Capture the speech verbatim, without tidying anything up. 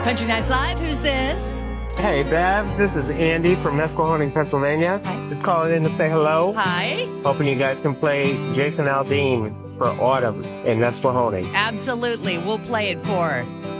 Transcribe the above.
Country Nights Live, who's this? Hey, Bev, this is Andy from Nesquehoning, Pennsylvania. Hi. Just calling in to say hello. Hi. Hoping you guys can play Jason Aldean for Autumn in Nesquehoning. Absolutely. We'll play it for her.